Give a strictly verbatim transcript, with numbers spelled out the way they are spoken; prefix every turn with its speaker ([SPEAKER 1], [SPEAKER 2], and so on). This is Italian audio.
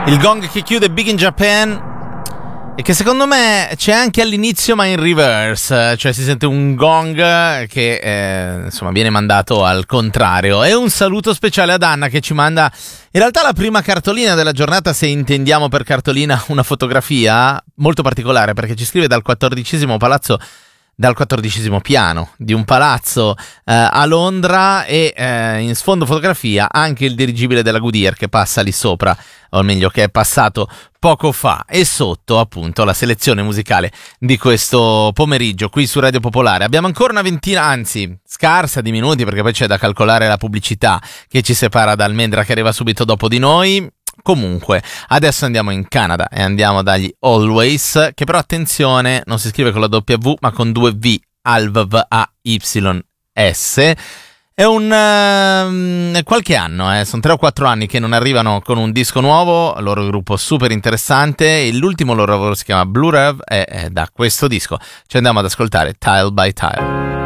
[SPEAKER 1] Il gong che chiude Big in Japan e che secondo me c'è anche all'inizio ma in reverse, cioè si sente un gong che eh, insomma viene mandato al contrario. E un saluto speciale ad Anna che ci manda in realtà la prima cartolina della giornata, se intendiamo per cartolina una fotografia molto particolare, perché ci scrive dal quattordicesimo palazzo dal quattordicesimo piano di un palazzo eh, a Londra e eh, in sfondo fotografia anche il dirigibile della Goodyear che passa lì sopra, o meglio che è passato poco fa, e sotto appunto la selezione musicale di questo pomeriggio qui su Radio Popolare. Abbiamo ancora una ventina, anzi scarsa di minuti, perché poi c'è da calcolare la pubblicità che ci separa da Almendra che arriva subito dopo di noi. Comunque, adesso andiamo in Canada e andiamo dagli Always, che però attenzione, non si scrive con la W ma con due V, Alv A Y S. È un uh, qualche anno, eh, sono tre o quattro anni che non arrivano con un disco nuovo, loro gruppo super interessante, e l'ultimo loro lavoro si chiama Blue Rev e è da questo disco ci andiamo ad ascoltare Tile by Tile.